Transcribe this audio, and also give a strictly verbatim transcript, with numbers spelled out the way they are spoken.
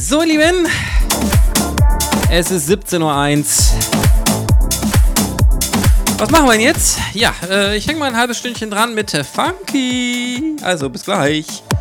So, ihr Lieben, es ist siebzehn Uhr eins. Was machen wir denn jetzt? Ja, äh, ich hänge mal ein halbes Stündchen dran mit Funky. Also, bis gleich.